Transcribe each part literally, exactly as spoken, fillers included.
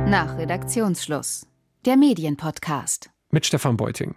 Nach Redaktionsschluss. Der Medienpodcast. Mit Stefan Beuting.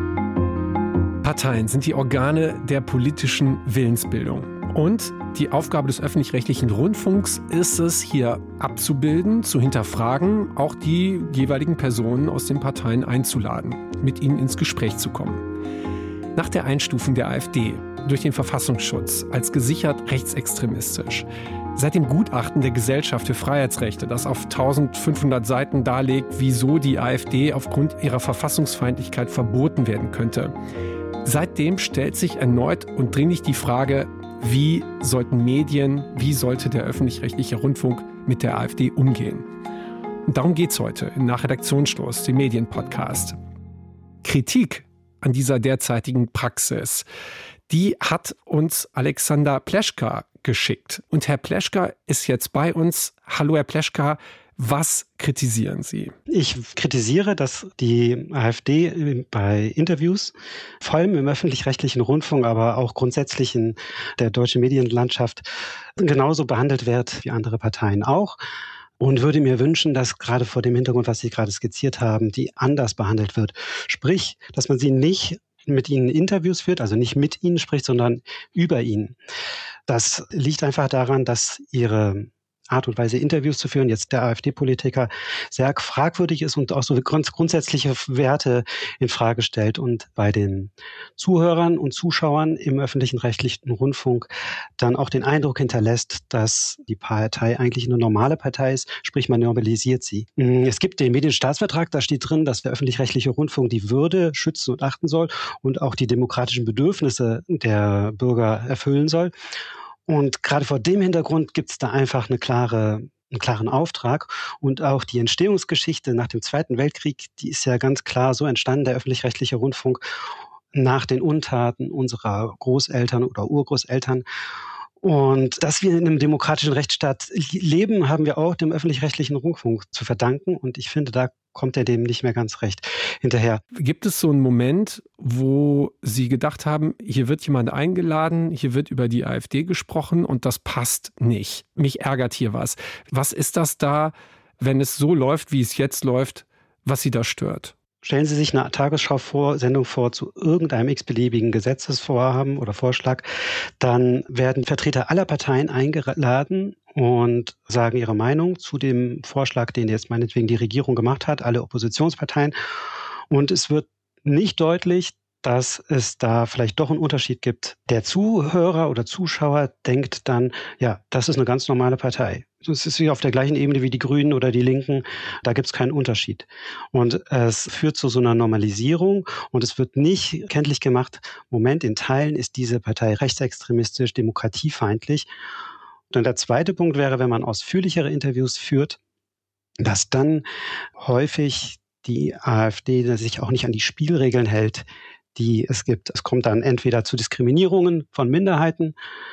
Parteien sind die Organe der politischen Willensbildung. Und die Aufgabe des öffentlich-rechtlichen Rundfunks ist es, hier abzubilden, zu hinterfragen, auch die jeweiligen Personen aus den Parteien einzuladen, mit ihnen ins Gespräch zu kommen. Nach der Einstufung der AfD durch den Verfassungsschutz als gesichert rechtsextremistisch, seit dem Gutachten der Gesellschaft für Freiheitsrechte, das auf eintausendfünfhundert Seiten darlegt, wieso die AfD aufgrund ihrer Verfassungsfeindlichkeit verboten werden könnte. Seitdem stellt sich erneut und dringlich die Frage, wie sollten Medien, wie sollte der öffentlich-rechtliche Rundfunk mit der AfD umgehen? Und darum geht's heute in Nach Redaktionsschluss, dem Medienpodcast. Kritik an dieser derzeitigen Praxis, die hat uns Alexander Pleschka geschickt. Und Herr Pleschka ist jetzt bei uns. Hallo Herr Pleschka, was kritisieren Sie? Ich kritisiere, dass die AfD bei Interviews, vor allem im öffentlich-rechtlichen Rundfunk, aber auch grundsätzlich in der deutschen Medienlandschaft, genauso behandelt wird wie andere Parteien auch. Und würde mir wünschen, dass gerade vor dem Hintergrund, was Sie gerade skizziert haben, die anders behandelt wird. Sprich, dass man sie nicht mit ihnen Interviews führt, also nicht mit ihnen spricht, sondern über ihnen. Das liegt einfach daran, dass ihre Art und Weise, Interviews zu führen, jetzt der AfD-Politiker, sehr fragwürdig ist und auch so grunds- grundsätzliche Werte in Frage stellt und bei den Zuhörern und Zuschauern im öffentlichen rechtlichen Rundfunk dann auch den Eindruck hinterlässt, dass die Partei eigentlich eine normale Partei ist, sprich man normalisiert sie. Es gibt den Medienstaatsvertrag, da steht drin, dass der öffentlich-rechtliche Rundfunk die Würde schützen und achten soll und auch die demokratischen Bedürfnisse der Bürger erfüllen soll. Und gerade vor dem Hintergrund gibt es da einfach eine klare, einen klaren Auftrag. Und auch die Entstehungsgeschichte nach dem Zweiten Weltkrieg, die ist ja ganz klar so entstanden, der öffentlich-rechtliche Rundfunk, nach den Untaten unserer Großeltern oder Urgroßeltern. Und dass wir in einem demokratischen Rechtsstaat leben, haben wir auch dem öffentlich-rechtlichen Rundfunk zu verdanken. Und ich finde, da kommt er dem nicht mehr ganz recht hinterher. Gibt es so einen Moment, wo Sie gedacht haben, hier wird jemand eingeladen, hier wird über die AfD gesprochen und das passt nicht? Mich ärgert hier was. Was ist das da, wenn es so läuft, wie es jetzt läuft, was Sie da stört? Stellen Sie sich eine Tagesschau-Sendung vor zu irgendeinem x-beliebigen Gesetzesvorhaben oder Vorschlag, dann werden Vertreter aller Parteien eingeladen und sagen ihre Meinung zu dem Vorschlag, den jetzt meinetwegen die Regierung gemacht hat, alle Oppositionsparteien. Und es wird nicht deutlich, dass es da vielleicht doch einen Unterschied gibt. Der Zuhörer oder Zuschauer denkt dann, ja, das ist eine ganz normale Partei. Es ist wie auf der gleichen Ebene wie die Grünen oder die Linken. Da gibt es keinen Unterschied. Und es führt zu so einer Normalisierung und es wird nicht kenntlich gemacht, Moment, in Teilen ist diese Partei rechtsextremistisch, demokratiefeindlich. Und der zweite Punkt wäre, wenn man ausführlichere Interviews führt, dass dann häufig die AfD sich auch nicht an die Spielregeln hält, die es gibt. Es kommt dann entweder zu Diskriminierungen von Minderheiten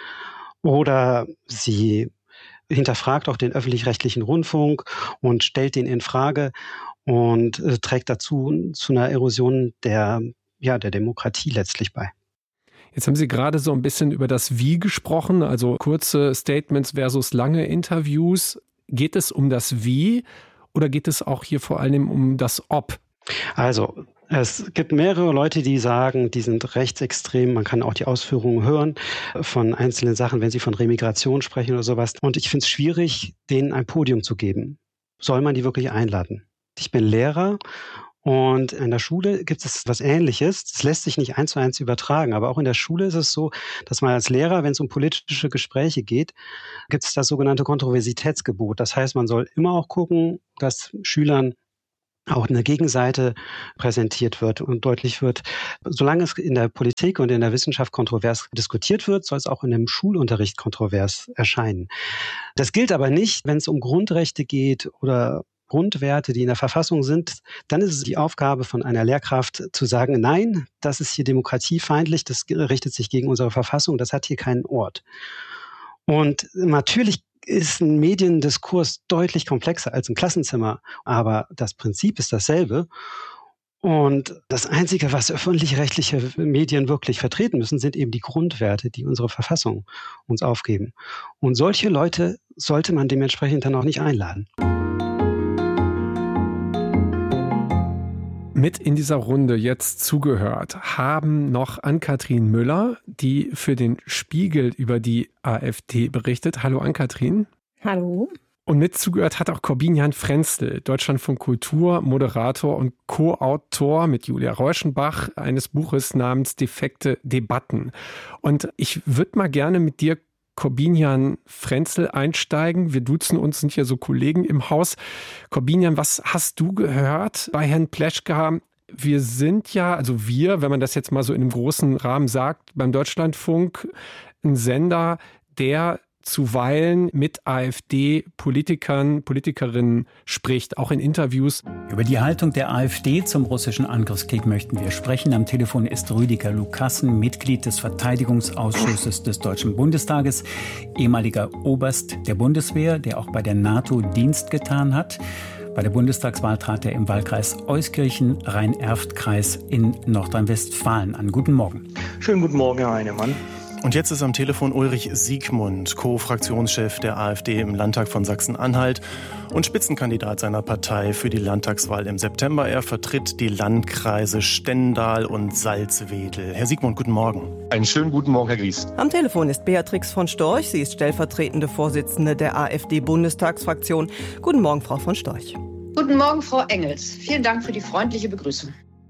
oder sie hinterfragt auch den öffentlich-rechtlichen Rundfunk und stellt den in Frage und äh, trägt dazu zu einer Erosion der, ja, der Demokratie letztlich bei. Jetzt haben Sie gerade so ein bisschen über das Wie gesprochen, also kurze Statements versus lange Interviews. Geht es um das Wie oder geht es auch hier vor allem um das Ob? Also, es gibt mehrere Leute, die sagen, die sind rechtsextrem. Man kann auch die Ausführungen hören von einzelnen Sachen, wenn sie von Remigration sprechen oder sowas. Und ich finde es schwierig, denen ein Podium zu geben. Soll man die wirklich einladen? Ich bin Lehrer und in der Schule gibt es was Ähnliches. Das lässt sich nicht eins zu eins übertragen. Aber auch in der Schule ist es so, dass man als Lehrer, wenn es um politische Gespräche geht, gibt es das sogenannte Kontroversitätsgebot. Das heißt, man soll immer auch gucken, dass Schülern auch eine Gegenseite präsentiert wird und deutlich wird, solange es in der Politik und in der Wissenschaft kontrovers diskutiert wird, soll es auch in dem Schulunterricht kontrovers erscheinen. Das gilt aber nicht, wenn es um Grundrechte geht oder Grundwerte, die in der Verfassung sind. Dann ist es die Aufgabe von einer Lehrkraft zu sagen, nein, das ist hier demokratiefeindlich, das richtet sich gegen unsere Verfassung, das hat hier keinen Ort. Und natürlich ist ein Mediendiskurs deutlich komplexer als ein Klassenzimmer, aber das Prinzip ist dasselbe. Und das Einzige, was öffentlich-rechtliche Medien wirklich vertreten müssen, sind eben die Grundwerte, die unsere Verfassung uns aufgeben. Und solche Leute sollte man dementsprechend dann auch nicht einladen. Mit in dieser Runde jetzt zugehört haben noch Ann-Kathrin Müller, die für den Spiegel über die AfD berichtet. Hallo Ann-Kathrin. Hallo. Und mit zugehört hat auch Corbinian Frenzel, Deutschlandfunk Kultur, Moderator und Co-Autor mit Julia Reuschenbach eines Buches namens Defekte Debatten. Und ich würde mal gerne mit dir, Corbinian Frenzel, einsteigen. Wir duzen uns, sind ja so Kollegen im Haus. Corbinian, was hast du gehört bei Herrn Pleschka? Wir sind ja, also wir, wenn man das jetzt mal so in einem großen Rahmen sagt, beim Deutschlandfunk ein Sender, der zuweilen mit AfD-Politikern, Politikerinnen spricht, auch in Interviews. Über die Haltung der AfD zum russischen Angriffskrieg möchten wir sprechen. Am Telefon ist Rüdiger Lukassen, Mitglied des Verteidigungsausschusses des Deutschen Bundestages, ehemaliger Oberst der Bundeswehr, der auch bei der NATO Dienst getan hat. Bei der Bundestagswahl trat er im Wahlkreis Euskirchen, Rhein-Erft-Kreis in Nordrhein-Westfalen an. Guten Morgen. Schönen guten Morgen, Herr Heinemann. Und jetzt ist am Telefon Ulrich Siegmund, Co-Fraktionschef der AfD im Landtag von Sachsen-Anhalt und Spitzenkandidat seiner Partei für die Landtagswahl im September. Er vertritt die Landkreise Stendal und Salzwedel. Herr Siegmund, guten Morgen. Einen schönen guten Morgen, Herr Gries. Am Telefon ist Beatrix von Storch. Sie ist stellvertretende Vorsitzende der AfD-Bundestagsfraktion. Guten Morgen, Frau von Storch. Guten Morgen, Frau Engels. Vielen Dank für die freundliche Begrüßung.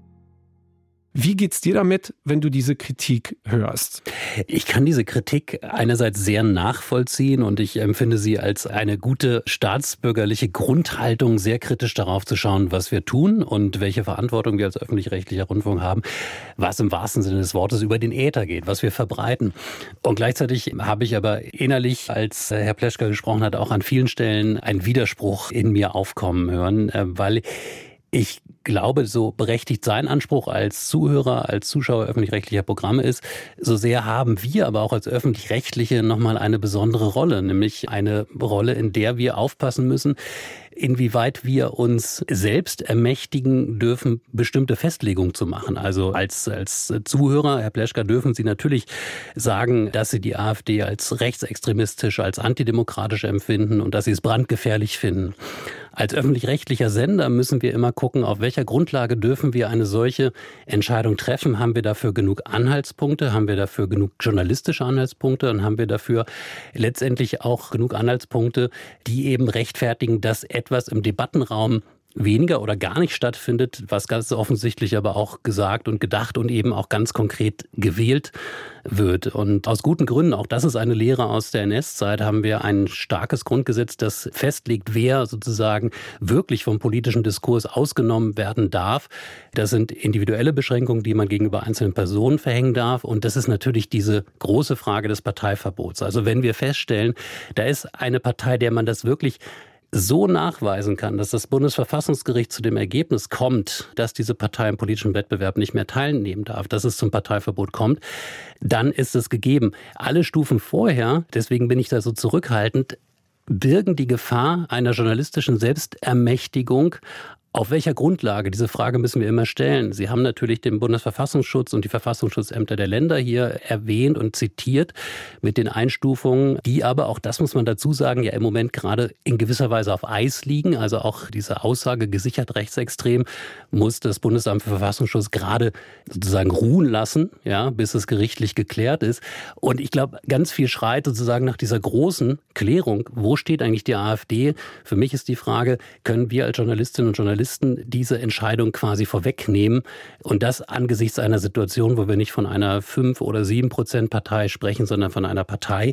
Wie geht's dir damit, wenn du diese Kritik hörst? Ich kann diese Kritik einerseits sehr nachvollziehen und ich empfinde sie als eine gute staatsbürgerliche Grundhaltung, sehr kritisch darauf zu schauen, was wir tun und welche Verantwortung wir als öffentlich-rechtlicher Rundfunk haben, was im wahrsten Sinne des Wortes über den Äther geht, was wir verbreiten. Und gleichzeitig habe ich aber innerlich, als Herr Pleschka gesprochen hat, auch an vielen Stellen einen Widerspruch in mir aufkommen hören, weil ich glaube, so berechtigt sein Anspruch als Zuhörer, als Zuschauer öffentlich-rechtlicher Programme ist, so sehr haben wir aber auch als Öffentlich-Rechtliche nochmal eine besondere Rolle, nämlich eine Rolle, in der wir aufpassen müssen, inwieweit wir uns selbst ermächtigen dürfen, bestimmte Festlegungen zu machen. Also als, als Zuhörer, Herr Pleschka, dürfen Sie natürlich sagen, dass Sie die AfD als rechtsextremistisch, als antidemokratisch empfinden und dass Sie es brandgefährlich finden. Als öffentlich-rechtlicher Sender müssen wir immer gucken, auf welcher Grundlage dürfen wir eine solche Entscheidung treffen. Haben wir dafür genug Anhaltspunkte? Haben wir dafür genug journalistische Anhaltspunkte? Und haben wir dafür letztendlich auch genug Anhaltspunkte, die eben rechtfertigen, dass etwas im Debattenraum weniger oder gar nicht stattfindet, was ganz offensichtlich aber auch gesagt und gedacht und eben auch ganz konkret gewählt wird. Und aus guten Gründen, auch das ist eine Lehre aus der N S-Zeit, haben wir ein starkes Grundgesetz, das festlegt, wer sozusagen wirklich vom politischen Diskurs ausgenommen werden darf. Das sind individuelle Beschränkungen, die man gegenüber einzelnen Personen verhängen darf. Und das ist natürlich diese große Frage des Parteiverbots. Also wenn wir feststellen, da ist eine Partei, der man das wirklich so nachweisen kann, dass das Bundesverfassungsgericht zu dem Ergebnis kommt, dass diese Partei im politischen Wettbewerb nicht mehr teilnehmen darf, dass es zum Parteiverbot kommt, dann ist es gegeben. Alle Stufen vorher, deswegen bin ich da so zurückhaltend, birgen die Gefahr einer journalistischen Selbstermächtigung. Auf welcher Grundlage? Diese Frage müssen wir immer stellen. Sie haben natürlich den Bundesverfassungsschutz und die Verfassungsschutzämter der Länder hier erwähnt und zitiert mit den Einstufungen, die aber, auch das muss man dazu sagen, ja im Moment gerade in gewisser Weise auf Eis liegen. Also auch diese Aussage gesichert rechtsextrem muss das Bundesamt für Verfassungsschutz gerade sozusagen ruhen lassen, ja, bis es gerichtlich geklärt ist. Und ich glaube, ganz viel schreit sozusagen nach dieser großen Klärung. Wo steht eigentlich die AfD? Für mich ist die Frage, können wir als Journalistinnen und Journalisten diese Entscheidung quasi vorwegnehmen und das angesichts einer Situation, wo wir nicht von einer fünf oder sieben Prozent Partei sprechen, sondern von einer Partei,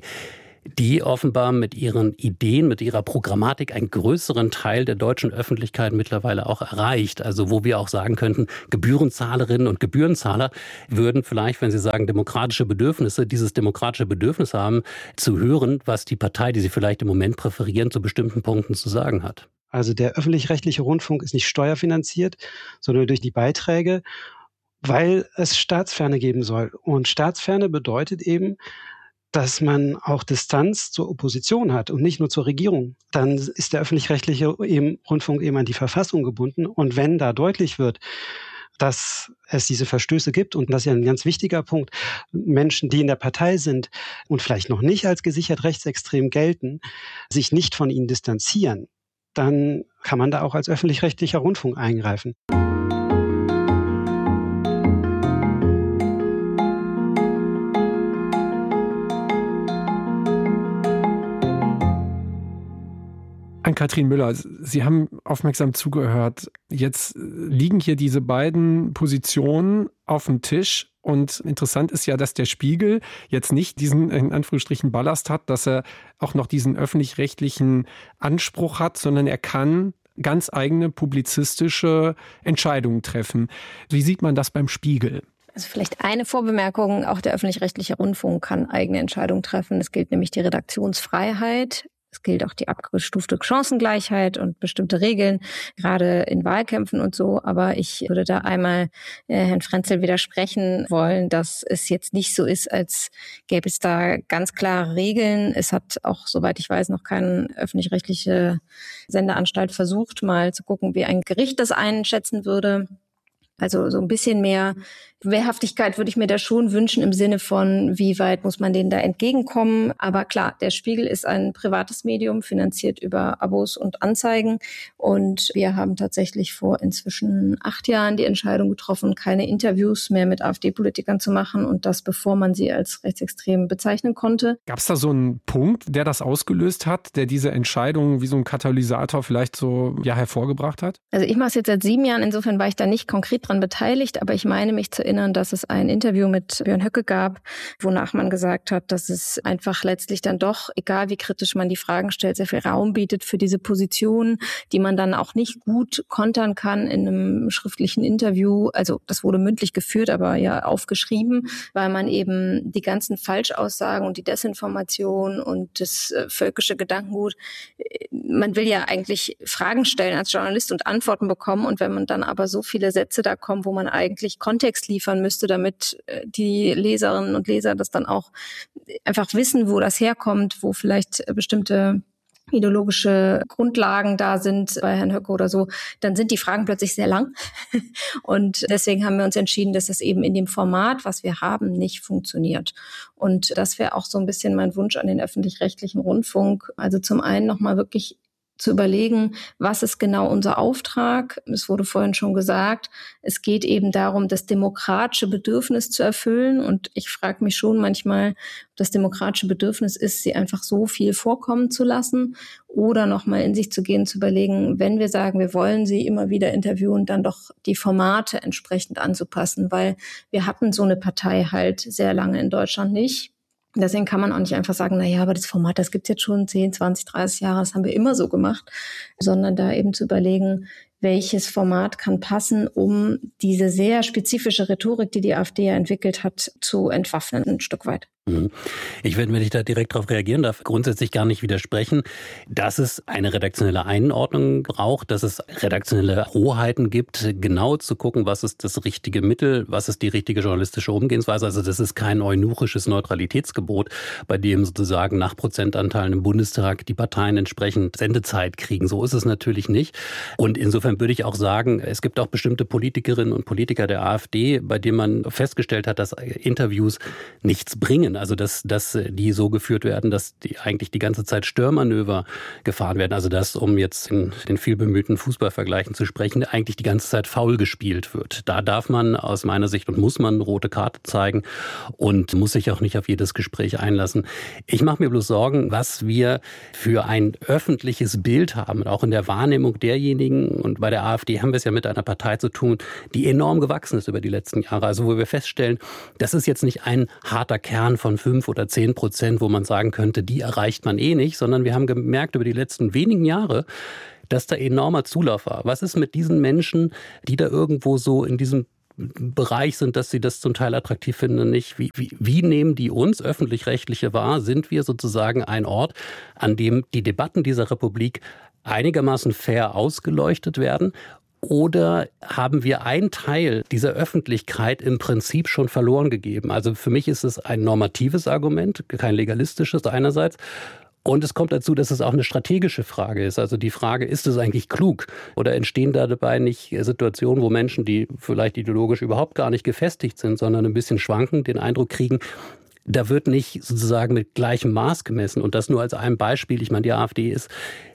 die offenbar mit ihren Ideen, mit ihrer Programmatik einen größeren Teil der deutschen Öffentlichkeit mittlerweile auch erreicht. Also wo wir auch sagen könnten, Gebührenzahlerinnen und Gebührenzahler würden vielleicht, wenn sie sagen demokratische Bedürfnisse, dieses demokratische Bedürfnis haben, zu hören, was die Partei, die sie vielleicht im Moment präferieren, zu bestimmten Punkten zu sagen hat. Also der öffentlich-rechtliche Rundfunk ist nicht steuerfinanziert, sondern durch die Beiträge, weil es Staatsferne geben soll. Und Staatsferne bedeutet eben, dass man auch Distanz zur Opposition hat und nicht nur zur Regierung. Dann ist der öffentlich-rechtliche eben Rundfunk eben an die Verfassung gebunden. Und wenn da deutlich wird, dass es diese Verstöße gibt, und das ist ja ein ganz wichtiger Punkt, Menschen, die in der Partei sind und vielleicht noch nicht als gesichert rechtsextrem gelten, sich nicht von ihnen distanzieren, dann kann man da auch als öffentlich-rechtlicher Rundfunk eingreifen. Ann-Kathrin Müller, Sie haben aufmerksam zugehört. Jetzt liegen hier diese beiden Positionen auf dem Tisch. Und interessant ist ja, dass der Spiegel jetzt nicht diesen, in Anführungsstrichen, Ballast hat, dass er auch noch diesen öffentlich-rechtlichen Anspruch hat, sondern er kann ganz eigene publizistische Entscheidungen treffen. Wie sieht man das beim Spiegel? Also vielleicht eine Vorbemerkung, auch der öffentlich-rechtliche Rundfunk kann eigene Entscheidungen treffen. Es gilt nämlich die Redaktionsfreiheit. Es gilt auch die abgestufte Chancengleichheit und bestimmte Regeln, gerade in Wahlkämpfen und so. Aber ich würde da einmal äh, Herrn Frenzel widersprechen wollen, dass es jetzt nicht so ist, als gäbe es da ganz klare Regeln. Es hat auch, soweit ich weiß, noch keine öffentlich-rechtliche Sendeanstalt versucht, mal zu gucken, wie ein Gericht das einschätzen würde. Also so ein bisschen mehr Wehrhaftigkeit würde ich mir da schon wünschen im Sinne von, wie weit muss man denen da entgegenkommen. Aber klar, der Spiegel ist ein privates Medium, finanziert über Abos und Anzeigen. Und wir haben tatsächlich vor inzwischen acht Jahren die Entscheidung getroffen, keine Interviews mehr mit AfD-Politikern zu machen. Und das, bevor man sie als rechtsextrem bezeichnen konnte. Gab es da so einen Punkt, der das ausgelöst hat, der diese Entscheidung wie so ein Katalysator vielleicht so ja hervorgebracht hat? Also ich mache es jetzt seit sieben Jahren. Insofern war ich da nicht konkret dran beteiligt. Aber ich meine mich zu erinnern, dass es ein Interview mit Björn Höcke gab, wonach man gesagt hat, dass es einfach letztlich dann doch, egal wie kritisch man die Fragen stellt, sehr viel Raum bietet für diese Position, die man dann auch nicht gut kontern kann in einem schriftlichen Interview. Also das wurde mündlich geführt, aber ja aufgeschrieben, weil man eben die ganzen Falschaussagen und die Desinformation und das äh, völkische Gedankengut, man will ja eigentlich Fragen stellen als Journalist und Antworten bekommen. Und wenn man dann aber so viele Sätze da kommen, wo man eigentlich Kontext liefern müsste, damit die Leserinnen und Leser das dann auch einfach wissen, wo das herkommt, wo vielleicht bestimmte ideologische Grundlagen da sind bei Herrn Höcke oder so, dann sind die Fragen plötzlich sehr lang. Und deswegen haben wir uns entschieden, dass das eben in dem Format, was wir haben, nicht funktioniert. Und das wäre auch so ein bisschen mein Wunsch an den öffentlich-rechtlichen Rundfunk. Also zum einen nochmal wirklich zu überlegen, was ist genau unser Auftrag. Es wurde vorhin schon gesagt, es geht eben darum, das demokratische Bedürfnis zu erfüllen. Und ich frage mich schon manchmal, ob das demokratische Bedürfnis ist, sie einfach so viel vorkommen zu lassen oder nochmal in sich zu gehen, zu überlegen, wenn wir sagen, wir wollen sie immer wieder interviewen, dann doch die Formate entsprechend anzupassen, weil wir hatten so eine Partei halt sehr lange in Deutschland nicht. Deswegen kann man auch nicht einfach sagen, na ja, aber das Format, das gibt's jetzt schon zehn, zwanzig, dreißig Jahre, das haben wir immer so gemacht, sondern da eben zu überlegen, welches Format kann passen, um diese sehr spezifische Rhetorik, die die AfD ja entwickelt hat, zu entwaffnen, ein Stück weit. Ich werde, wenn ich da direkt darauf reagieren darf, grundsätzlich gar nicht widersprechen, dass es eine redaktionelle Einordnung braucht, dass es redaktionelle Rohheiten gibt, genau zu gucken, was ist das richtige Mittel, was ist die richtige journalistische Umgehensweise. Also das ist kein eunuchisches Neutralitätsgebot, bei dem sozusagen nach Prozentanteilen im Bundestag die Parteien entsprechend Sendezeit kriegen. So ist es natürlich nicht. Und insofern würde ich auch sagen, es gibt auch bestimmte Politikerinnen und Politiker der AfD, bei denen man festgestellt hat, dass Interviews nichts bringen. Also dass, dass die so geführt werden, dass die eigentlich die ganze Zeit Störmanöver gefahren werden. Also dass, um jetzt in den vielbemühten Fußballvergleichen zu sprechen, eigentlich die ganze Zeit faul gespielt wird. Da darf man aus meiner Sicht und muss man eine rote Karte zeigen und muss sich auch nicht auf jedes Gespräch einlassen. Ich mache mir bloß Sorgen, was wir für ein öffentliches Bild haben, auch in der Wahrnehmung derjenigen, und bei der AfD haben wir es ja mit einer Partei zu tun, die enorm gewachsen ist über die letzten Jahre. Also wo wir feststellen, das ist jetzt nicht ein harter Kern von fünf oder zehn Prozent, wo man sagen könnte, die erreicht man eh nicht, sondern wir haben gemerkt über die letzten wenigen Jahre, dass da enormer Zulauf war. Was ist mit diesen Menschen, die da irgendwo so in diesem Bereich sind, dass sie das zum Teil attraktiv finden, nicht? Wie, wie, wie nehmen die uns öffentlich-rechtliche wahr? Sind wir sozusagen ein Ort, an dem die Debatten dieser Republik einigermaßen fair ausgeleuchtet werden? Oder haben wir einen Teil dieser Öffentlichkeit im Prinzip schon verloren gegeben? Also für mich ist es ein normatives Argument, kein legalistisches einerseits. Und es kommt dazu, dass es auch eine strategische Frage ist. Also die Frage, ist es eigentlich klug? Oder entstehen da dabei nicht Situationen, wo Menschen, die vielleicht ideologisch überhaupt gar nicht gefestigt sind, sondern ein bisschen schwanken, den Eindruck kriegen, da wird nicht sozusagen mit gleichem Maß gemessen. Und das nur als ein Beispiel. Ich meine, die AfD ist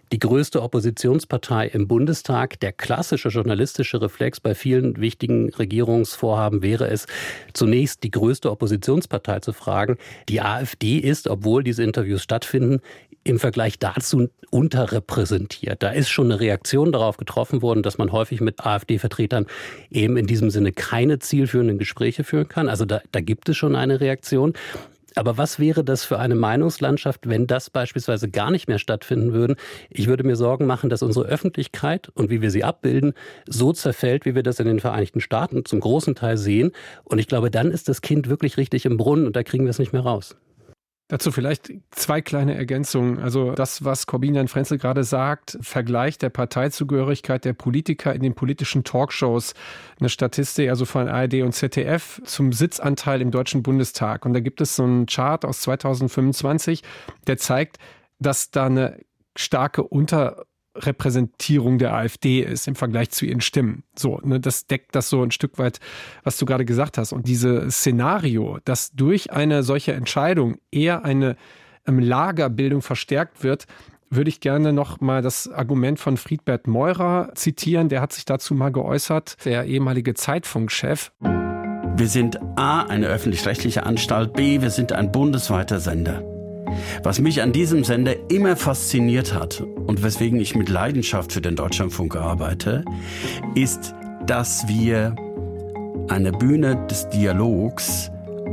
die größte Oppositionspartei im Bundestag. Der klassische journalistische Reflex bei vielen wichtigen Regierungsvorhaben wäre es, zunächst die größte Oppositionspartei zu fragen. Die AfD ist, obwohl diese Interviews stattfinden, im Vergleich dazu unterrepräsentiert. Da ist schon eine Reaktion darauf getroffen worden, dass man häufig mit AfD-Vertretern eben in diesem Sinne keine zielführenden Gespräche führen kann. Also da, da gibt es schon eine Reaktion. Aber was wäre das für eine Meinungslandschaft, wenn das beispielsweise gar nicht mehr stattfinden würde? Ich würde mir Sorgen machen, dass unsere Öffentlichkeit und wie wir sie abbilden, so zerfällt, wie wir das in den Vereinigten Staaten zum großen Teil sehen. Und ich glaube, dann ist das Kind wirklich richtig im Brunnen und da kriegen wir es nicht mehr raus. Dazu vielleicht zwei kleine Ergänzungen. Also das, was Corbinian Frenzel gerade sagt, Vergleich der Parteizugehörigkeit der Politiker in den politischen Talkshows, eine Statistik also von A R D und Z D F zum Sitzanteil im Deutschen Bundestag. Und da gibt es so einen Chart aus zweitausendfünfundzwanzig, der zeigt, dass da eine starke Unterrepräsentierung der AfD ist im Vergleich zu ihren Stimmen. So, ne, das deckt das so ein Stück weit, was du gerade gesagt hast. Und dieses Szenario, dass durch eine solche Entscheidung eher eine ähm, Lagerbildung verstärkt wird, würde ich gerne noch mal das Argument von Friedbert Meurer zitieren. Der hat sich dazu mal geäußert, der ehemalige Zeitfunkchef. Wir sind A, eine öffentlich-rechtliche Anstalt, B, wir sind ein bundesweiter Sender. Was mich an diesem Sender immer fasziniert hat und weswegen ich mit Leidenschaft für den Deutschlandfunk arbeite, ist, dass wir eine Bühne des Dialogs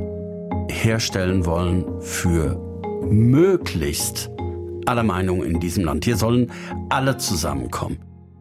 herstellen wollen für möglichst alle Meinungen in diesem Land. Hier sollen alle zusammenkommen.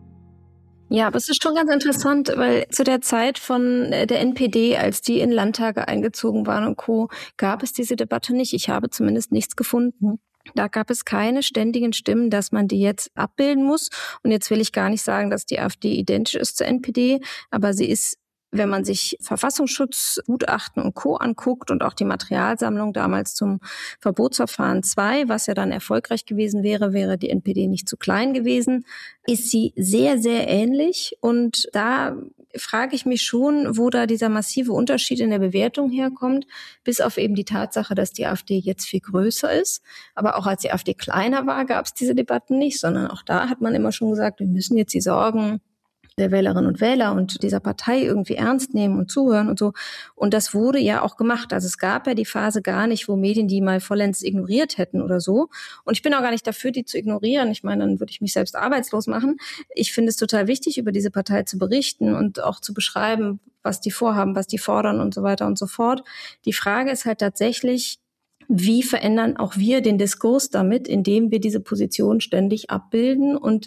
Ja, aber es ist schon ganz interessant, weil zu der Zeit von der N P D, als die in Landtage eingezogen waren und Co., gab es diese Debatte nicht. Ich habe zumindest nichts gefunden. Da gab es keine ständigen Stimmen, dass man die jetzt abbilden muss. Und jetzt will ich gar nicht sagen, dass die AfD identisch ist zur N P D, aber sie ist, wenn man sich Verfassungsschutzgutachten und Co. anguckt und auch die Materialsammlung damals zum Verbotsverfahren zwei, was ja dann erfolgreich gewesen wäre, wäre die N P D nicht zu klein gewesen, ist sie sehr, sehr ähnlich. Und da frage ich mich schon, wo da dieser massive Unterschied in der Bewertung herkommt, bis auf eben die Tatsache, dass die AfD jetzt viel größer ist. Aber auch als die AfD kleiner war, gab es diese Debatten nicht, sondern auch da hat man immer schon gesagt, wir müssen jetzt die Sorgen der Wählerinnen und Wähler und dieser Partei irgendwie ernst nehmen und zuhören und so. Und das wurde ja auch gemacht. Also es gab ja die Phase gar nicht, wo Medien die mal vollends ignoriert hätten oder so. Und ich bin auch gar nicht dafür, die zu ignorieren. Ich meine, dann würde ich mich selbst arbeitslos machen. Ich finde es total wichtig, über diese Partei zu berichten und auch zu beschreiben, was die vorhaben, was die fordern und so weiter und so fort. Die Frage ist halt tatsächlich, wie verändern auch wir den Diskurs damit, indem wir diese Position ständig abbilden und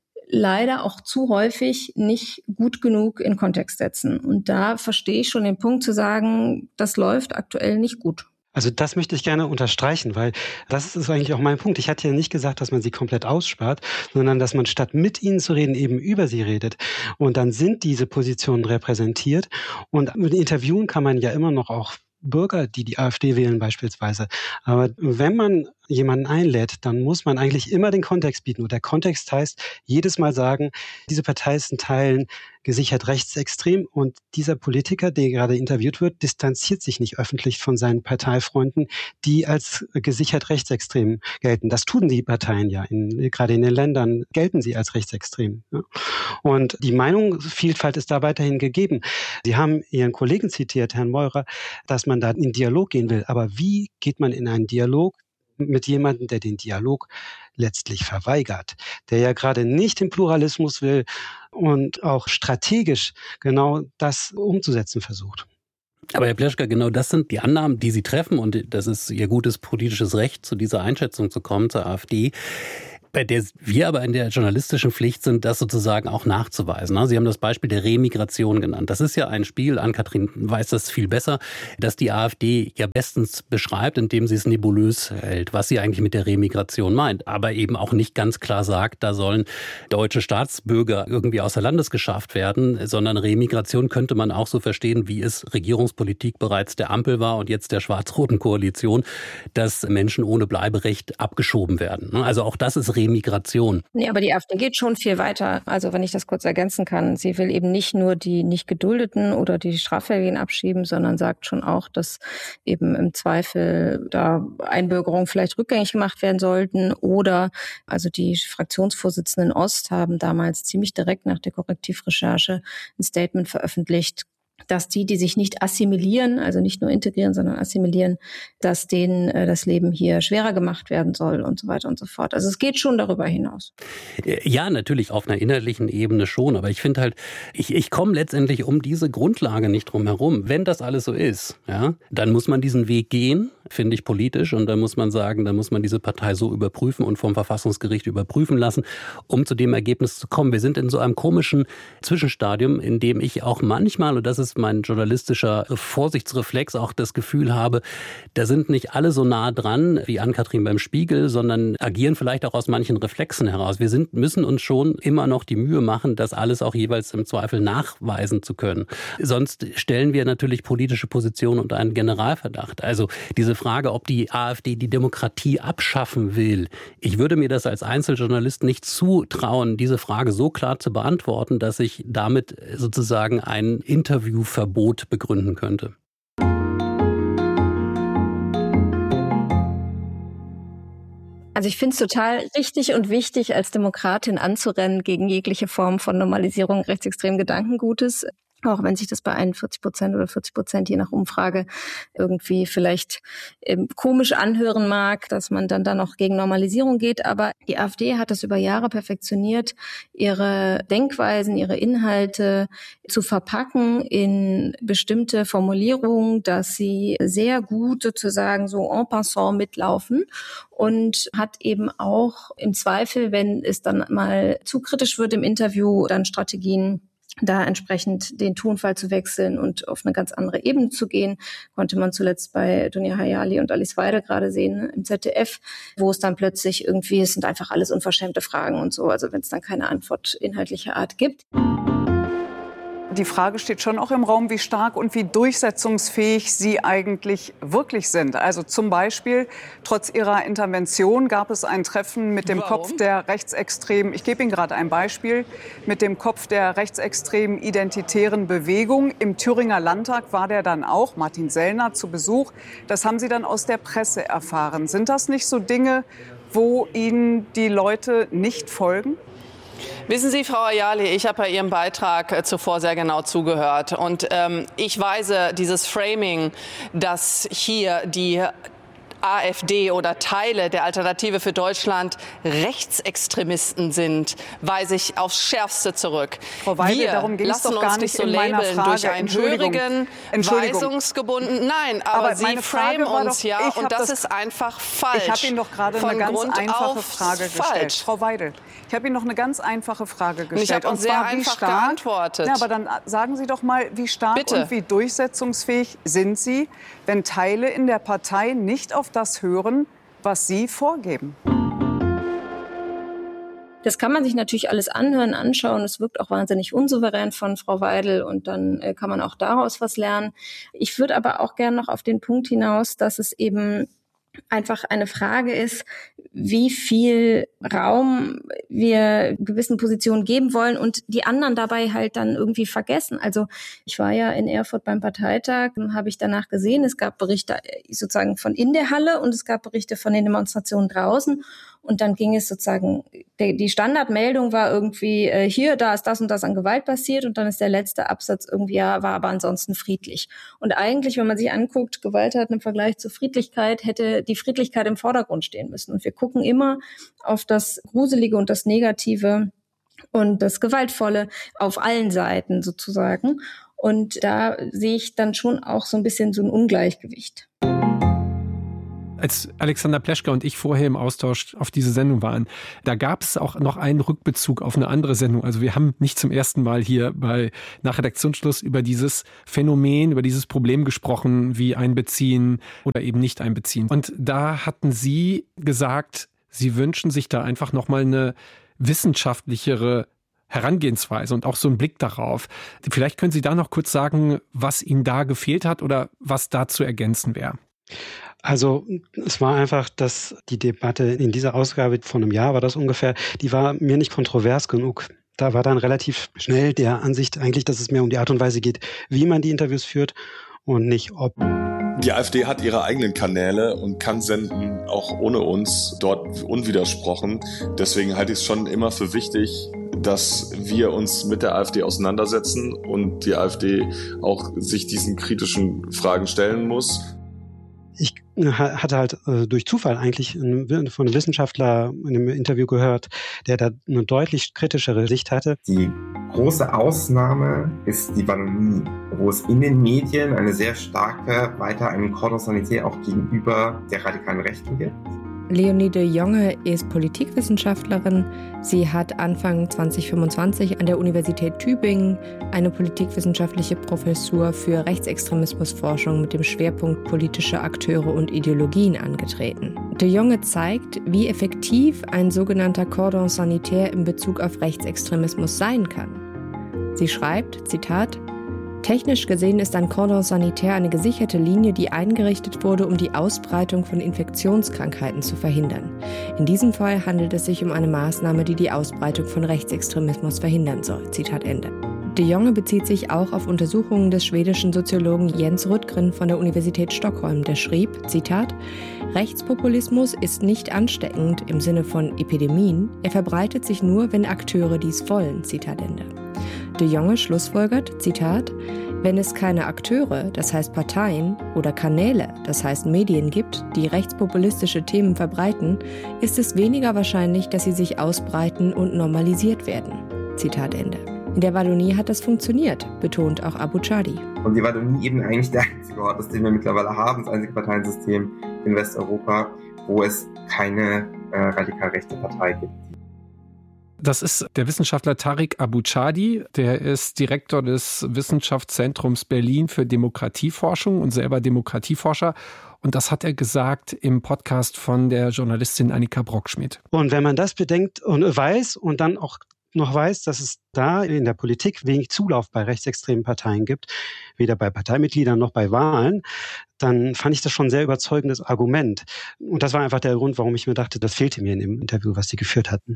leider auch zu häufig nicht gut genug in Kontext setzen. Und da verstehe ich schon den Punkt zu sagen, das läuft aktuell nicht gut. Also das möchte ich gerne unterstreichen, weil das ist eigentlich auch mein Punkt. Ich hatte ja nicht gesagt, dass man sie komplett ausspart, sondern dass man statt mit ihnen zu reden, eben über sie redet. Und dann sind diese Positionen repräsentiert. Und mit Interviewen kann man ja immer noch auch Bürger, die die AfD wählen beispielsweise. Aber wenn man jemanden einlädt, dann muss man eigentlich immer den Kontext bieten. Und der Kontext heißt, jedes Mal sagen, diese Partei ist in Teilen gesichert rechtsextrem und dieser Politiker, der gerade interviewt wird, distanziert sich nicht öffentlich von seinen Parteifreunden, die als gesichert rechtsextrem gelten. Das tun die Parteien ja. In, gerade in den Ländern gelten sie als rechtsextrem. Ja. Und die Meinungsvielfalt ist da weiterhin gegeben. Sie haben Ihren Kollegen zitiert, Herrn Meurer, dass man da in Dialog gehen will. Aber wie geht man in einen Dialog mit jemandem, der den Dialog letztlich verweigert, der ja gerade nicht den Pluralismus will und auch strategisch genau das umzusetzen versucht? Aber Herr Pleschka, genau das sind die Annahmen, die Sie treffen und das ist Ihr gutes politisches Recht, zu dieser Einschätzung zu kommen, zur AfD. Bei der wir aber in der journalistischen Pflicht sind, das sozusagen auch nachzuweisen. Sie haben das Beispiel der Remigration genannt. Das ist ja ein Spiel, Ann-Kathrin weiß das viel besser, das die AfD ja bestens beschreibt, indem sie es nebulös hält, was sie eigentlich mit der Remigration meint. Aber eben auch nicht ganz klar sagt, da sollen deutsche Staatsbürger irgendwie außer Landes geschafft werden, sondern Remigration könnte man auch so verstehen, wie es Regierungspolitik bereits der Ampel war und jetzt der schwarz-roten Koalition, dass Menschen ohne Bleiberecht abgeschoben werden. Also auch das ist Remigration. Remigration. Nee, aber die AfD geht schon viel weiter. Also wenn ich das kurz ergänzen kann, sie will eben nicht nur die nicht Geduldeten oder die Straffälligen abschieben, sondern sagt schon auch, dass eben im Zweifel da Einbürgerungen vielleicht rückgängig gemacht werden sollten oder, also die Fraktionsvorsitzenden Ost haben damals ziemlich direkt nach der Korrektivrecherche ein Statement veröffentlicht, dass die, die sich nicht assimilieren, also nicht nur integrieren, sondern assimilieren, dass denen äh, das Leben hier schwerer gemacht werden soll und so weiter und so fort. Also es geht schon darüber hinaus. Ja, natürlich auf einer inhaltlichen Ebene schon, aber ich finde halt, ich, ich komme letztendlich um diese Grundlage nicht drum herum. Wenn das alles so ist, ja, dann muss man diesen Weg gehen, finde ich politisch, und dann muss man sagen, dann muss man diese Partei so überprüfen und vom Verfassungsgericht überprüfen lassen, um zu dem Ergebnis zu kommen. Wir sind in so einem komischen Zwischenstadium, in dem ich auch manchmal, und das ist mein journalistischer Vorsichtsreflex, auch das Gefühl habe, da sind nicht alle so nah dran wie Ann-Kathrin beim Spiegel, sondern agieren vielleicht auch aus manchen Reflexen heraus. Wir sind, müssen uns schon immer noch die Mühe machen, das alles auch jeweils im Zweifel nachweisen zu können. Sonst stellen wir natürlich politische Positionen unter einen Generalverdacht. Also diese Frage, ob die AfD die Demokratie abschaffen will, ich würde mir das als Einzeljournalist nicht zutrauen, diese Frage so klar zu beantworten, dass ich damit sozusagen ein Interviewverbot begründen könnte. Also ich finde es total richtig und wichtig, als Demokratin anzurennen gegen jegliche Form von Normalisierung rechtsextremen Gedankengutes. Auch wenn sich das bei einundvierzig Prozent oder vierzig Prozent je nach Umfrage irgendwie vielleicht ähm, komisch anhören mag, dass man dann da noch gegen Normalisierung geht. Aber die AfD hat das über Jahre perfektioniert, ihre Denkweisen, ihre Inhalte zu verpacken in bestimmte Formulierungen, dass sie sehr gut sozusagen so en passant mitlaufen und hat eben auch im Zweifel, wenn es dann mal zu kritisch wird im Interview, dann Strategien, da entsprechend den Tonfall zu wechseln und auf eine ganz andere Ebene zu gehen, konnte man zuletzt bei Dunja Hayali und Alice Weidel gerade sehen im Z D F, wo es dann plötzlich irgendwie, es sind einfach alles unverschämte Fragen und so, also wenn es dann keine Antwort inhaltlicher Art gibt. Die Frage steht schon auch im Raum, wie stark und wie durchsetzungsfähig Sie eigentlich wirklich sind. Also zum Beispiel, trotz Ihrer Intervention gab es ein Treffen mit dem Warum? Kopf der rechtsextremen, ich gebe Ihnen gerade ein Beispiel, mit dem Kopf der rechtsextremen identitären Bewegung. Im Thüringer Landtag war der dann auch, Martin Sellner, zu Besuch. Das haben Sie dann aus der Presse erfahren. Sind das nicht so Dinge, wo Ihnen die Leute nicht folgen? Wissen Sie, Frau Hayali, ich habe bei Ihrem Beitrag zuvor sehr genau zugehört. Und ähm, ich weise dieses Framing, dass hier die AfD oder Teile der Alternative für Deutschland Rechtsextremisten sind, weise ich aufs Schärfste zurück. Frau Weidel, wir darum ging es lassen doch gar uns nicht nicht so in meiner labeln Frage. durch einen hörigen, weisungsgebunden. Nein, aber, aber Sie framen uns doch, ja, und das, das ist einfach falsch. Ich habe Ihnen doch gerade Von eine ganz Grund einfache Frage falsch. gestellt. Frau Weidel, ich habe Ihnen noch eine ganz einfache Frage gestellt. Und ich habe uns sehr einfach stark, geantwortet. Ja, aber dann sagen Sie doch mal, wie stark Bitte. und wie durchsetzungsfähig sind Sie, wenn Teile in der Partei nicht auf das hören, was Sie vorgeben? Das kann man sich natürlich alles anhören, anschauen. Es wirkt auch wahnsinnig unsouverän von Frau Weidel und dann äh, kann man auch daraus was lernen. Ich würde aber auch gerne noch auf den Punkt hinaus, dass es eben einfach eine Frage ist, wie viel Raum wir gewissen Positionen geben wollen und die anderen dabei halt dann irgendwie vergessen. Also ich war ja in Erfurt beim Parteitag, habe ich danach gesehen, es gab Berichte sozusagen von in der Halle und es gab Berichte von den Demonstrationen draußen. Und dann ging es sozusagen, die Standardmeldung war irgendwie, äh, hier, da ist das und das an Gewalt passiert. Und dann ist der letzte Absatz irgendwie, ja, war aber ansonsten friedlich. Und eigentlich, wenn man sich anguckt, Gewalttaten im Vergleich zur Friedlichkeit, hätte die Friedlichkeit im Vordergrund stehen müssen. Und wir gucken immer auf das Gruselige und das Negative und das Gewaltvolle auf allen Seiten sozusagen. Und da sehe ich dann schon auch so ein bisschen so ein Ungleichgewicht. Als Alexander Pleschka und ich vorher im Austausch auf diese Sendung waren, da gab es auch noch einen Rückbezug auf eine andere Sendung. Also wir haben nicht zum ersten Mal hier bei nach Redaktionsschluss über dieses Phänomen, über dieses Problem gesprochen, wie einbeziehen oder eben nicht einbeziehen. Und da hatten Sie gesagt, Sie wünschen sich da einfach nochmal eine wissenschaftlichere Herangehensweise und auch so einen Blick darauf. Vielleicht können Sie da noch kurz sagen, was Ihnen da gefehlt hat oder was da zu ergänzen wäre. Also es war einfach, dass die Debatte in dieser Ausgabe von einem Jahr war das ungefähr, die war mir nicht kontrovers genug. Da war dann relativ schnell der Ansicht eigentlich, dass es mehr um die Art und Weise geht, wie man die Interviews führt und nicht ob. Die AfD hat ihre eigenen Kanäle und kann senden, auch ohne uns, dort unwidersprochen. Deswegen halte ich es schon immer für wichtig, dass wir uns mit der AfD auseinandersetzen und die AfD auch sich diesen kritischen Fragen stellen muss. Ich hatte halt äh, durch Zufall eigentlich von einem Wissenschaftler in einem Interview gehört, der da eine deutlich kritischere Sicht hatte. Die große Ausnahme ist die Wallonie, wo es in den Medien eine sehr starke, weiter eine Cordon Sanitaire auch gegenüber der radikalen Rechten gibt. Leonie de Jonge ist Politikwissenschaftlerin. Sie hat Anfang zwanzig fünfundzwanzig an der Universität Tübingen eine politikwissenschaftliche Professur für Rechtsextremismusforschung mit dem Schwerpunkt politische Akteure und Ideologien angetreten. De Jonge zeigt, wie effektiv ein sogenannter Cordon Sanitaire in Bezug auf Rechtsextremismus sein kann. Sie schreibt, Zitat, technisch gesehen ist ein Cordon Sanitaire eine gesicherte Linie, die eingerichtet wurde, um die Ausbreitung von Infektionskrankheiten zu verhindern. In diesem Fall handelt es sich um eine Maßnahme, die die Ausbreitung von Rechtsextremismus verhindern soll. Zitat Ende. De Jonge bezieht sich auch auf Untersuchungen des schwedischen Soziologen Jens Rudgren von der Universität Stockholm, der schrieb, Zitat, Rechtspopulismus ist nicht ansteckend im Sinne von Epidemien, er verbreitet sich nur, wenn Akteure dies wollen. Zitat Ende. De Jonge schlussfolgert, Zitat, wenn es keine Akteure, das heißt Parteien, oder Kanäle, das heißt Medien gibt, die rechtspopulistische Themen verbreiten, ist es weniger wahrscheinlich, dass sie sich ausbreiten und normalisiert werden. Zitat Ende. In der Wallonie hat das funktioniert, betont auch Abu Chadi. Und die Wallonie eben eigentlich der einzige Ort ist, den wir mittlerweile haben, das einzige Parteiensystem in Westeuropa, wo es keine äh, radikal rechte Partei gibt. Das ist der Wissenschaftler Tariq Abu Chadi, der ist Direktor des Wissenschaftszentrums Berlin für Demokratieforschung und selber Demokratieforscher. Und das hat er gesagt im Podcast von der Journalistin Annika Brockschmidt. Und wenn man das bedenkt und weiß und dann auch noch weiß, dass es da in der Politik wenig Zulauf bei rechtsextremen Parteien gibt, weder bei Parteimitgliedern noch bei Wahlen, dann fand ich das schon ein sehr überzeugendes Argument. Und das war einfach der Grund, warum ich mir dachte, das fehlte mir in dem Interview, was sie geführt hatten.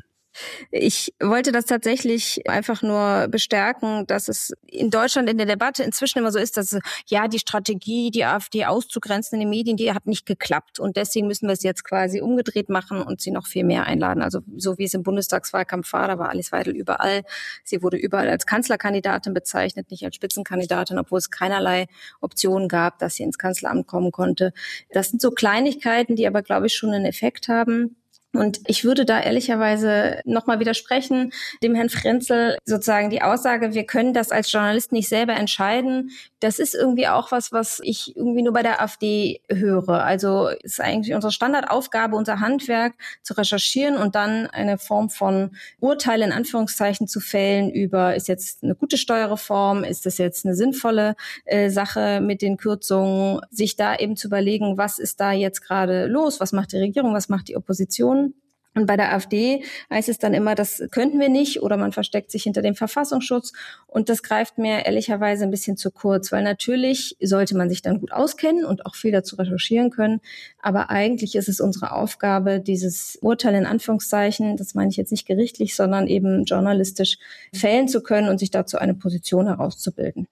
Ich wollte das tatsächlich einfach nur bestärken, dass es in Deutschland in der Debatte inzwischen immer so ist, dass ja die Strategie, die AfD auszugrenzen in den Medien, die hat nicht geklappt. Und deswegen müssen wir es jetzt quasi umgedreht machen und sie noch viel mehr einladen. Also so wie es im Bundestagswahlkampf war, da war Alice Weidel überall. Sie wurde überall als Kanzlerkandidatin bezeichnet, nicht als Spitzenkandidatin, obwohl es keinerlei Optionen gab, dass sie ins Kanzleramt kommen konnte. Das sind so Kleinigkeiten, die aber, glaube ich, schon einen Effekt haben. Und ich würde da ehrlicherweise nochmal widersprechen, dem Herrn Frenzel sozusagen die Aussage, wir können das als Journalisten nicht selber entscheiden. Das ist irgendwie auch was, was ich irgendwie nur bei der AfD höre. Also es ist eigentlich unsere Standardaufgabe, unser Handwerk zu recherchieren und dann eine Form von Urteil in Anführungszeichen zu fällen über, ist jetzt eine gute Steuerreform, ist das jetzt eine sinnvolle äh, Sache mit den Kürzungen, sich da eben zu überlegen, was ist da jetzt gerade los, was macht die Regierung, was macht die Opposition. Und bei der AfD heißt es dann immer, das könnten wir nicht oder man versteckt sich hinter dem Verfassungsschutz. Und das greift mir ehrlicherweise ein bisschen zu kurz, weil natürlich sollte man sich dann gut auskennen und auch viel dazu recherchieren können. Aber eigentlich ist es unsere Aufgabe, dieses Urteil in Anführungszeichen, das meine ich jetzt nicht gerichtlich, sondern eben journalistisch fällen zu können und sich dazu eine Position herauszubilden.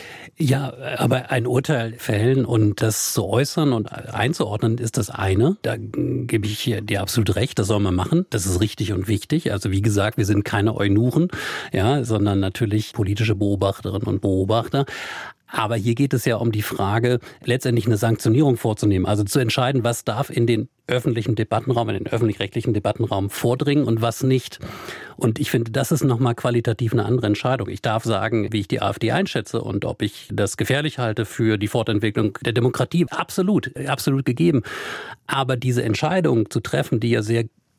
Ja, aber ein Urteil fällen und das zu äußern und einzuordnen ist das eine. Da gebe ich dir absolut recht, das soll man machen. Das ist richtig und wichtig. Also wie gesagt, wir sind keine Eunuchen, ja, sondern natürlich politische Beobachterinnen und Beobachter. Aber hier geht es ja um die Frage, letztendlich eine Sanktionierung vorzunehmen. Also zu entscheiden, was darf in den öffentlichen Debattenraum, in den öffentlich-rechtlichen Debattenraum vordringen und was nicht. Und ich finde, das ist nochmal qualitativ eine andere Entscheidung. Ich darf sagen, wie ich die AfD einschätze und ob ich das gefährlich halte für die Fortentwicklung der Demokratie. Absolut, absolut gegeben. Aber diese Entscheidung zu treffen, die ja sehr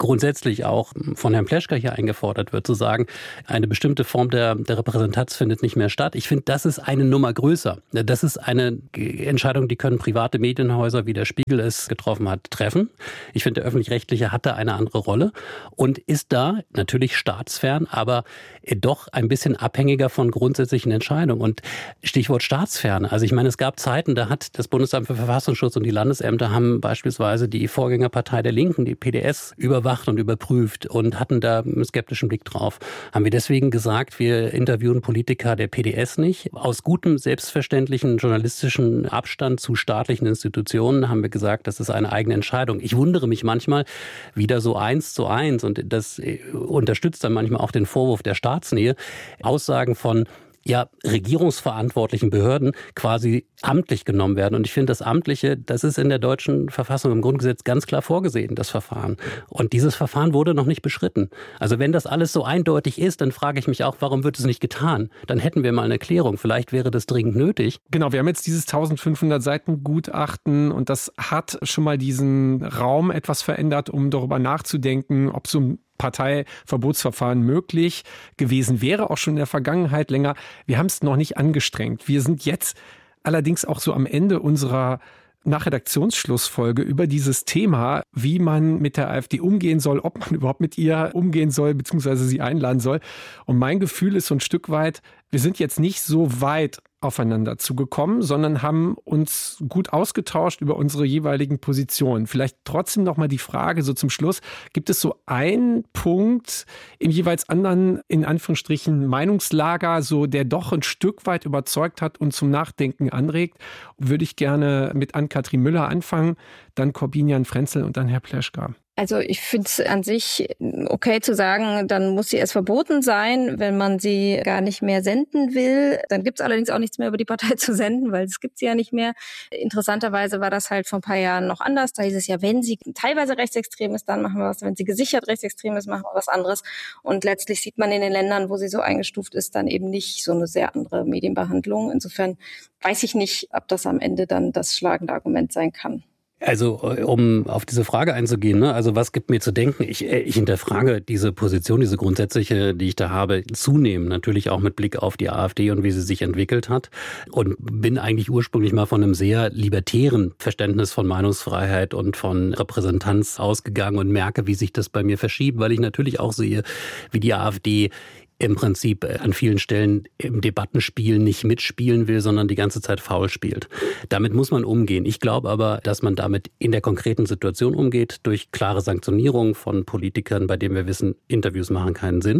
grundsätzlich auch von Herrn Pleschka hier eingefordert wird, zu sagen, eine bestimmte Form der, der Repräsentanz findet nicht mehr statt. Ich finde, das ist eine Nummer größer. Das ist eine Entscheidung, die können private Medienhäuser, wie der Spiegel es getroffen hat, treffen. Ich finde, der Öffentlich-Rechtliche hatte eine andere Rolle und ist da natürlich staatsfern, aber doch ein bisschen abhängiger von grundsätzlichen Entscheidungen. Und Stichwort staatsfern. Also ich meine, es gab Zeiten, da hat das Bundesamt für Verfassungsschutz und die Landesämter haben beispielsweise die Vorgängerpartei der Linken, die P D S, überwacht und überprüft und hatten da einen skeptischen Blick drauf. Haben wir deswegen gesagt, wir interviewen Politiker der P D S nicht? Aus gutem, selbstverständlichen journalistischen Abstand zu staatlichen Institutionen haben wir gesagt, das ist eine eigene Entscheidung. Ich wundere mich manchmal wieder so eins zu eins und das unterstützt dann manchmal auch den Vorwurf der Staatsnähe. Aussagen von ja, regierungsverantwortlichen Behörden quasi amtlich genommen werden. Und ich finde, das Amtliche, das ist in der deutschen Verfassung im Grundgesetz ganz klar vorgesehen, das Verfahren. Und dieses Verfahren wurde noch nicht beschritten. Also wenn das alles so eindeutig ist, dann frage ich mich auch, warum wird es nicht getan? Dann hätten wir mal eine Erklärung. Vielleicht wäre das dringend nötig. Genau, wir haben jetzt dieses eintausendfünfhundert Seiten Gutachten und das hat schon mal diesen Raum etwas verändert, um darüber nachzudenken, ob so ein Parteiverbotsverfahren möglich gewesen wäre, auch schon in der Vergangenheit länger. Wir haben es noch nicht angestrengt. Wir sind jetzt allerdings auch so am Ende unserer Nachredaktionsschlussfolge über dieses Thema, wie man mit der AfD umgehen soll, ob man überhaupt mit ihr umgehen soll, beziehungsweise sie einladen soll. Und mein Gefühl ist so ein Stück weit, wir sind jetzt nicht so weit aufeinander zugekommen, sondern haben uns gut ausgetauscht über unsere jeweiligen Positionen. Vielleicht trotzdem noch mal die Frage so zum Schluss, gibt es so einen Punkt im jeweils anderen, in Anführungsstrichen, Meinungslager, so der doch ein Stück weit überzeugt hat und zum Nachdenken anregt? Würde ich gerne mit Ann-Kathrin Müller anfangen, dann Corbinian Frenzel und dann Herr Pleschka. Also ich finde es an sich okay zu sagen, dann muss sie erst verboten sein, wenn man sie gar nicht mehr senden will. Dann gibt es allerdings auch nichts mehr über die Partei zu senden, weil es gibt sie ja nicht mehr. Interessanterweise war das halt vor ein paar Jahren noch anders. Da hieß es ja, wenn sie teilweise rechtsextrem ist, dann machen wir was. Wenn sie gesichert rechtsextrem ist, machen wir was anderes. Und letztlich sieht man in den Ländern, wo sie so eingestuft ist, dann eben nicht so eine sehr andere Medienbehandlung. Insofern weiß ich nicht, ob das am Ende dann das schlagende Argument sein kann. Also um auf diese Frage einzugehen, ne? Also was gibt mir zu denken? Ich, ich hinterfrage diese Position, diese grundsätzliche, die ich da habe, zunehmend. Natürlich auch mit Blick auf die AfD und wie sie sich entwickelt hat. Und bin eigentlich ursprünglich mal von einem sehr libertären Verständnis von Meinungsfreiheit und von Repräsentanz ausgegangen und merke, wie sich das bei mir verschiebt, weil ich natürlich auch sehe, wie die AfD im Prinzip an vielen Stellen im Debattenspiel nicht mitspielen will, sondern die ganze Zeit faul spielt. Damit muss man umgehen. Ich glaube aber, dass man damit in der konkreten Situation umgeht, durch klare Sanktionierung von Politikern, bei denen wir wissen, Interviews machen keinen Sinn.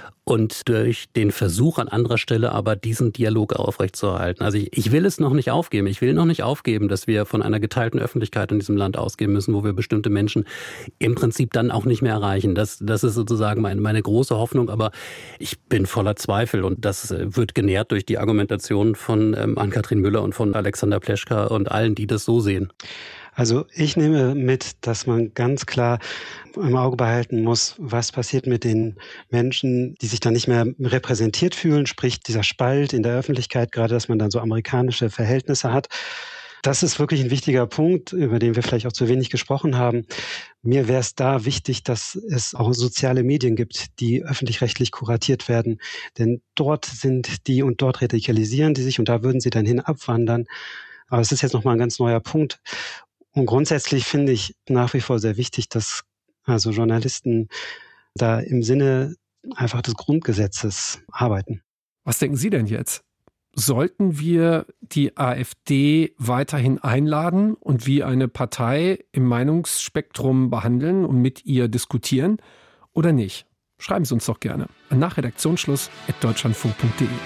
Und durch den Versuch an anderer Stelle aber diesen Dialog aufrechtzuerhalten. Also ich, ich will es noch nicht aufgeben. Ich will noch nicht aufgeben, dass wir von einer geteilten Öffentlichkeit in diesem Land ausgehen müssen, wo wir bestimmte Menschen im Prinzip dann auch nicht mehr erreichen. Das, das ist sozusagen meine, meine große Hoffnung. Aber ich bin voller Zweifel und das wird genährt durch die Argumentation von ähm, Ann-Kathrin Müller und von Alexander Pleschka und allen, die das so sehen. Also ich nehme mit, dass man ganz klar im Auge behalten muss, was passiert mit den Menschen, die sich dann nicht mehr repräsentiert fühlen, sprich dieser Spalt in der Öffentlichkeit, gerade dass man dann so amerikanische Verhältnisse hat. Das ist wirklich ein wichtiger Punkt, über den wir vielleicht auch zu wenig gesprochen haben. Mir wäre es da wichtig, dass es auch soziale Medien gibt, die öffentlich-rechtlich kuratiert werden. Denn dort sind die und dort radikalisieren die sich und da würden sie dann hin abwandern. Aber es ist jetzt nochmal ein ganz neuer Punkt. Und grundsätzlich finde ich nach wie vor sehr wichtig, dass also Journalisten da im Sinne einfach des Grundgesetzes arbeiten. Was denken Sie denn jetzt? Sollten wir die AfD weiterhin einladen und wie eine Partei im Meinungsspektrum behandeln und mit ihr diskutieren oder nicht? Schreiben Sie uns doch gerne an nachredaktionsschluss at deutschlandfunk punkt de.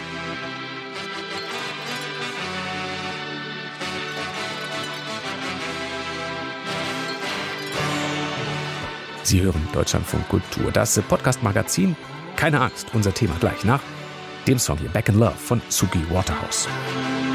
Sie hören Deutschlandfunk Kultur, das Podcast-Magazin. Keine Angst, unser Thema gleich nach dem Song hier Back in Love von Suki Waterhouse.